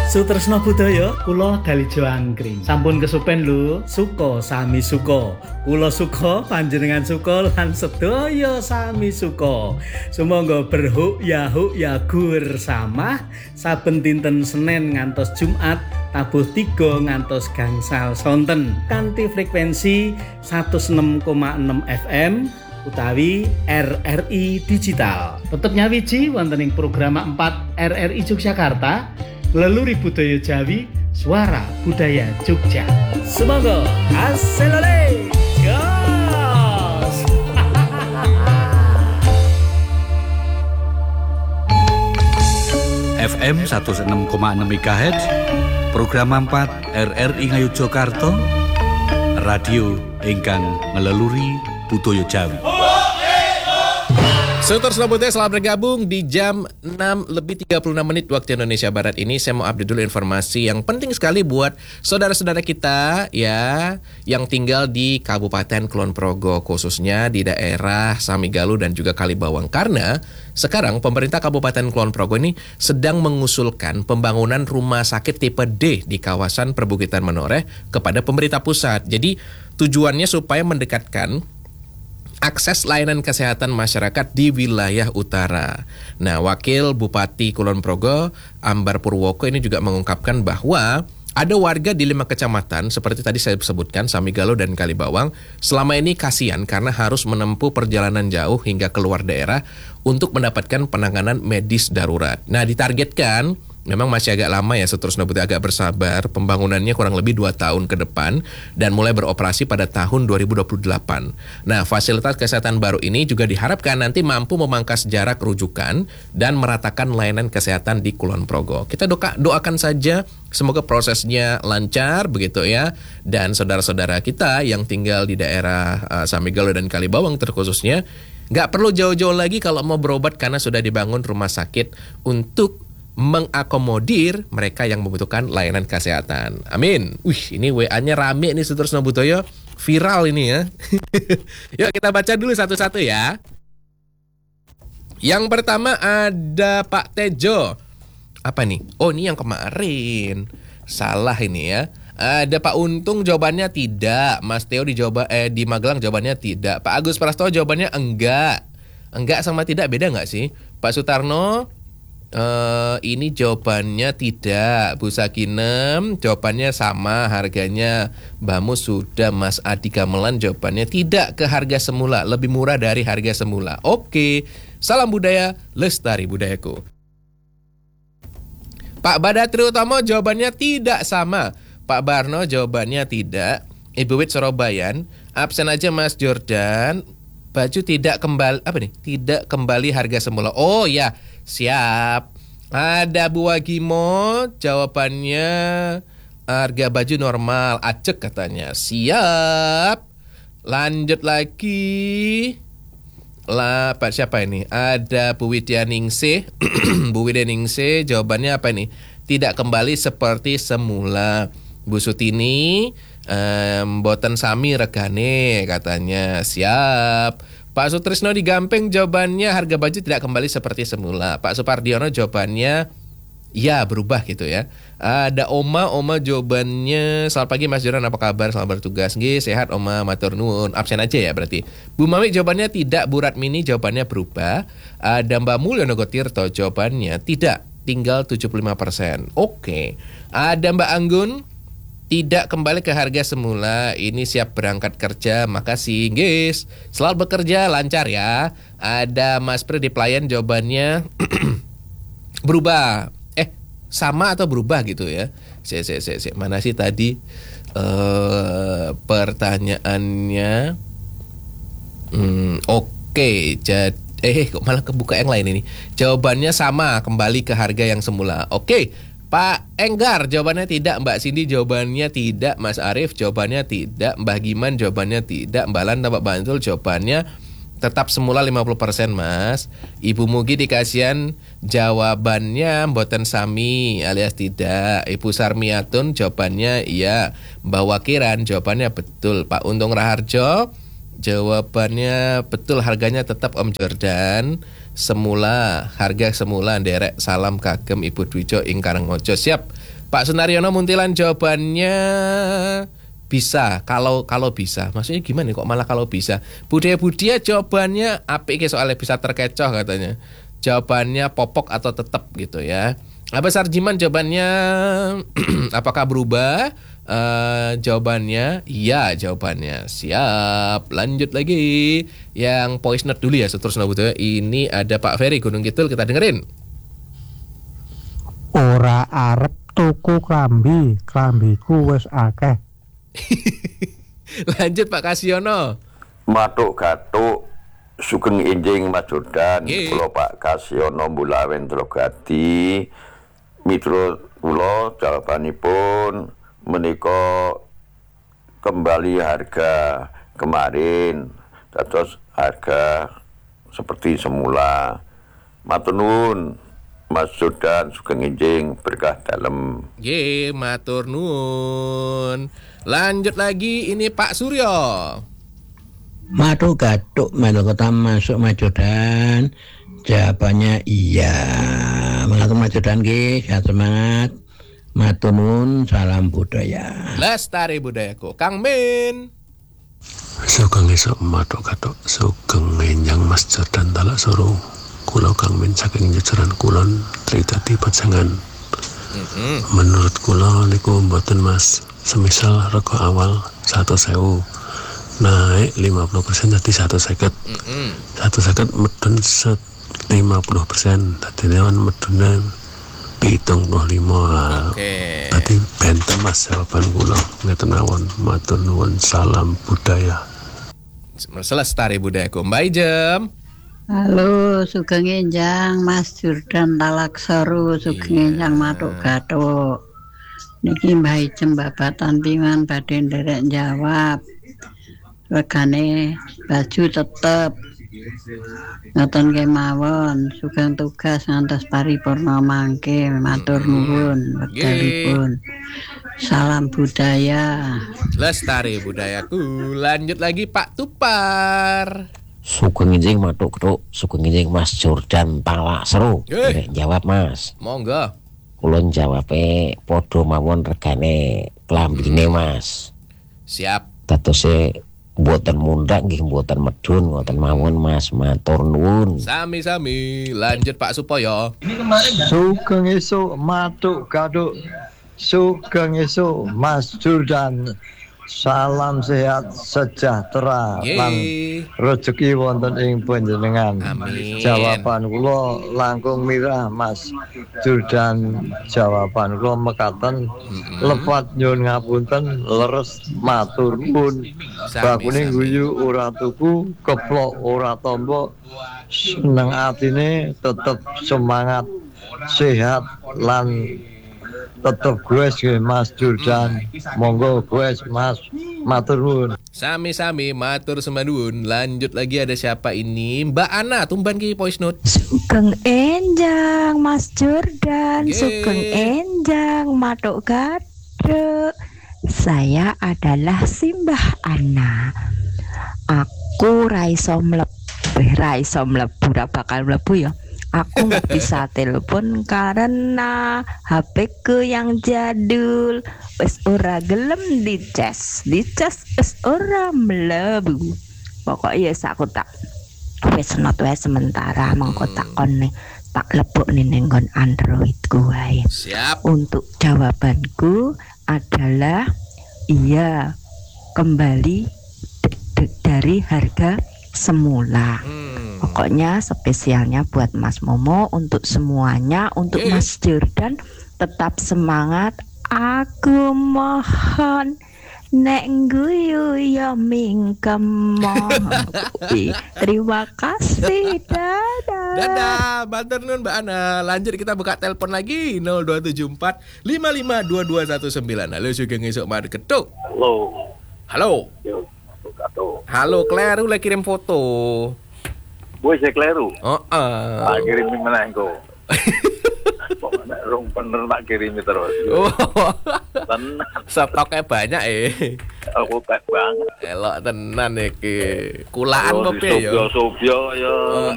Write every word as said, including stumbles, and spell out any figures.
Sutresna budaya kula Dalijo Angkring. Sampun kesupen lho, suka sami suka. Kula suka panjenengan suka lan sedaya sami suka. Sumangga berhuk ya huk ya gur sama saben dinten Senin ngantos Jumat tabuh tiga ngantos gangsal sonten kanthi frekuensi seratus enam koma enam F M utawi R R I Digital. Tetep nyawiji wonten ing program empat R R I Yogyakarta. Leluri budaya Jawi, suara budaya Jogja. Semoga hasilole jos. F M seratus enam koma enam MHz, program empat R R I Ngayogyakarta, radio ingkang ngeleluri budaya Jawi. Sutresna budaya selamat bergabung di jam enam lebih tiga puluh enam menit waktu Indonesia Barat ini. Saya mau update dulu informasi yang penting sekali buat saudara-saudara kita ya yang tinggal di Kabupaten Kulon Progo, khususnya di daerah Samigalu dan juga Kalibawang. Karena sekarang pemerintah Kabupaten Kulon Progo ini sedang mengusulkan pembangunan rumah sakit tipe D di kawasan Perbukitan Menoreh kepada pemerintah pusat. Jadi tujuannya supaya mendekatkan akses layanan kesehatan masyarakat di wilayah utara. Nah, Wakil Bupati Kulon Progo, Ambar Purwoko ini juga mengungkapkan bahwa ada warga di lima kecamatan, seperti tadi saya sebutkan, Samigalu dan Kalibawang, selama ini kasihan karena harus menempuh perjalanan jauh hingga keluar daerah untuk mendapatkan penanganan medis darurat. Nah, ditargetkan memang masih agak lama ya, Sutresna budaya, agak bersabar. Pembangunannya kurang lebih dua tahun ke depan dan mulai beroperasi pada tahun dua ribu dua puluh delapan. Nah, fasilitas kesehatan baru ini juga diharapkan nanti mampu memangkas jarak rujukan dan meratakan layanan kesehatan di Kulon Progo. Kita doa, doakan saja semoga prosesnya lancar begitu ya. Dan saudara-saudara kita yang tinggal di daerah uh, Samigalu dan Kalibawang terkhususnya nggak perlu jauh-jauh lagi kalau mau berobat karena sudah dibangun rumah sakit untuk mengakomodir mereka yang membutuhkan layanan kesehatan. Amin. Wih, ini W A-nya rame nih Sutresna budaya, viral ini ya. Yuk kita baca dulu satu-satu ya. Yang pertama ada Pak Tejo. Apa nih? Oh, ini yang kemarin. Salah ini ya. Ada Pak Untung, jawabannya tidak. Mas Teo di Jawa, eh, di Magelang jawabannya tidak. Pak Agus Prastowo jawabannya enggak. Enggak sama tidak beda enggak sih? Pak Sutarno, Uh, ini jawabannya tidak. Bu Sakinem jawabannya sama harganya. Bamu sudah. Mas Adi Gamelan jawabannya tidak, ke harga semula, lebih murah dari harga semula. Oke, salam budaya, lestari budayaku. Pak Badatri Utama jawabannya tidak sama. Pak Barno jawabannya tidak. Ibu Wit Sorobayan absen aja Mas Jordan. Baju tidak kembali, apa nih? Tidak kembali harga semula. Oh ya, siap. Ada Bu Wagimo, jawabannya harga baju normal. Acek katanya. Siap. Lanjut lagi. Lah, Pak siapa ini? Ada Bu Widya Ningsih. Bu Widya Ningsih, jawabannya apa nih? Tidak kembali seperti semula. Bu Sutini, Um, boten sami regane katanya. Siap. Pak Sutrisno di Gampeng jawabannya harga baju tidak kembali seperti semula. Pak Supardiono jawabannya ya berubah gitu ya. Ada Oma, Oma jawabannya selamat pagi Mas Joran, apa kabar, selamat bertugas. Nggih, sehat Oma, matur nuwun. Absen aja ya berarti. Bu Mami jawabannya tidak. Bu Ratmini jawabannya berubah. Ada Mbak Mulyono Gotirto jawabannya tidak, tinggal tujuh puluh lima persen. Oke. Ada Mbak Anggun, tidak kembali ke harga semula. Ini siap berangkat kerja. Makasih guys, selalu bekerja lancar ya. Ada Mas Pri di pelayan jawabannya berubah. Eh sama atau berubah gitu ya. Si, si, si, si. Mana sih tadi uh, pertanyaannya? hmm, Oke okay. Jadi Eh kok malah kebuka yang lain ini. Jawabannya sama, kembali ke harga yang semula. Oke okay. Pak Enggar jawabannya tidak. Mbak Cindy jawabannya tidak. Mas Arief jawabannya tidak. Mbak Giman jawabannya tidak. Mbak Lan Mbak Bantul jawabannya tetap semula lima puluh persen Mas. Ibu Mugi dikasihan jawabannya mboten sami alias tidak. Ibu Sarmiatun jawabannya iya. Mbak Wakiran jawabannya betul. Pak Untung Raharjo jawabannya betul, harganya tetap Om Jordan. Semula, harga semula. Derek salam kagem Ibu Dwijo ing Karangmojo. Siap. Pak Sunaryono Muntilan jawabannya bisa, kalau kalau bisa. Maksudnya gimana kok malah kalau bisa? Budaya Budia jawabannya apik soalnya bisa terkecoh katanya. Jawabannya popok atau tetap gitu ya. Abbas Sarjiman jawabannya apakah berubah? Uh, jawabannya iya, jawabannya siap. Lanjut lagi yang voice note dulu ya seterusnya Budaya. Ini ada Pak Ferry Gunung Kidul, kita dengerin. Ora arep tuku klambi, klambiku wis akeh. Lanjut Pak Kasiono. Matuk gatuk sugeng enjing Mas Jordan, Nggih. kula Pak Kasiono Mbulawen Trogadi. Mitra kula jawabanipun menika kembali harga kemarin, dados harga seperti semula. Matur nuwun Mas Jordan sugeng enjing berkah dalem. Nggih, matur nuwun. Lanjut lagi ini Pak Suryo. Madu gatuk melu kota masuk Majodan. Jawabannya iya. Mengatur Majodan nggih, sehat semangat. Matur nuwun, salam budaya. Lestari budayaku. Kang Min. Sugeng esuk matuk gatuk sugeng enjang Mas Jordan talak suruh. Kula Kang Min saking jajaran kulon tritati pajangan. Mm-hmm. Menurut kula niku mboten Mas. Semisal rego awal satu sewu naik lima puluh persen jadi satu seket Mm-hmm. satu seket medun set lima puluh persen tadi lewan medunnya pitung puluh lima. Oke. Tadi benten Mas jawaban kula ngeten awon. Matur nuwun, salam budaya. Selestari budayaku. Mbak Ijem. Halo, sugeng enjang Mas Jordan Talaksaru, sugeng enjang Matuk Gatuk. Niki Mbah Ijem babatan piman badhe nderek jawab. Regane baju tetep. Ngoten kemawon, sugeng tugas ngantos paripurna mangke, matur nuwun wekdalipun. Salam budaya. Lestari budayaku. Lanjut lagi Pak Tupar. Sugeng enjing matuk ketuk, sugeng enjing Mas Jordan talak seru. Eh. Jawab Mas. Monggo. Kulon jawabe padha mawon regane klambine Mas. Siap. Datose mboten mundhak nggih mboten medun ngoten mawon Mas, matur nuwun. Sami-sami. Lanjut Pak Supoyo. Sugeng esuk matuk gatuk, sugeng esuk Mas Jordan. Salam sehat sejahtera lan Yeay. rezeki wonten ing panjenengan. Amin. Jawaban kula langkung mirah Mas Jordan. Jawaban kula mekaten lepat nyuwun ngapunten, leres matur nuwun. Bakune guyu ora tuku, keplok ora tombo. Seneng atine tetep semangat, sehat lan tetep gues nggih Mas Jordan. Monggo gues Mas, matur nuwun. Sami-sami matur sembahun. Lanjut lagi ada siapa ini? Mbak Ana, tumban ki voice note. Sugeng enjang Mas Jordan, Yeay. sugeng enjang Matuk Gatuk. Saya adalah Simbah Ana. Aku raiso mlebu, raiso mlebu, ra bakal mlebu ya. Aku nggak bisa telepon karena H P ku yang jadul. Wes ora gelem dicas, dicas wes ora mlebu. Pokoknya aku tak wes not wes sementara mengko tak kon tak lebok ning nggon Android ku wae. Siap. Untuk jawabanku adalah iya, kembali d- d- dari harga semula. Hmm. Pokoknya spesialnya buat Mas Momo, untuk semuanya, untuk Eh. Mas Jordan tetap semangat. Aku mohon nek guyu ya mingkem. Terima kasih. Dadah. Dadah, matur nuwun Mbak Ana. Lanjut kita buka telepon lagi nol dua tujuh empat lima lima dua dua satu sembilan. Halo sugeng esuk Matuk Gatuk. Halo. Halo. Yo, gatuk. Halo Claire, ulah kirim foto. Wis kleru. Oh, uh. Tak kirimi meneh engko. Kok nek rong bener tak kirimi terus. Oh. Tenan Stoknya banyak eh. aku pek banget. Elok tenan iki. Kulaan apa piye ya? Sobyo-sobyo ya.